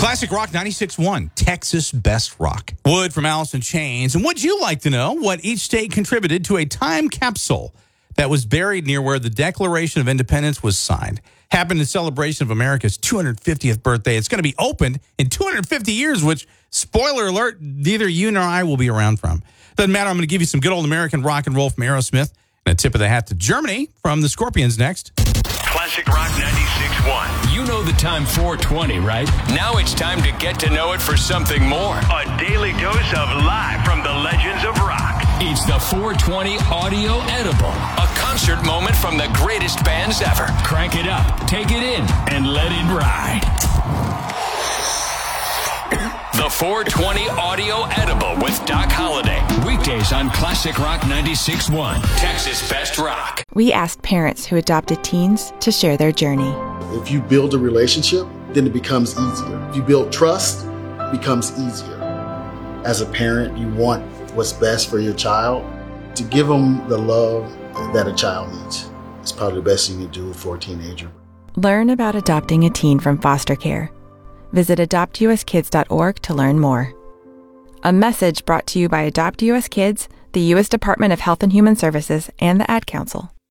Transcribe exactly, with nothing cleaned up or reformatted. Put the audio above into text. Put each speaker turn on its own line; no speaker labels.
Classic Rock ninety-six point one, Texas Best Rock. Wood from Alice in Chains. And would you like to know what each state contributed to a time capsule that was buried near where the Declaration of Independence was signed? Happened in celebration of America's two hundred fiftieth birthday. It's going to be opened in two hundred fifty years, which, spoiler alert, neither you nor I will be around from. Doesn't matter. I'm going to give you some good old American rock and roll from Aerosmith and a tip of the hat to Germany from the Scorpions next.
Classic Rock ninety-six point one.
You know the time four twenty, right? Now it's time to get to know it for something more.
A daily dose of live from the legends of rock.
It's the four twenty Audio Edible, a concert moment from the greatest bands ever. Crank it up, take it in, and let it ride. The four twenty Audio Edible with Doc Holliday. Weekdays on Classic Rock ninety-six point one, Texas Best Rock.
We asked parents who adopted teens to share their journey.
If you build a relationship, then it becomes easier. If you build trust, it becomes easier. As a parent, you want what's best for your child. To give them the love that a child needs. It's probably the best thing you can do for a teenager.
Learn about adopting a teen from foster care. Visit adopt u s kids dot org to learn more. A message brought to you by Adopt U S Kids, the U S Department of Health and Human Services, and the Ad Council.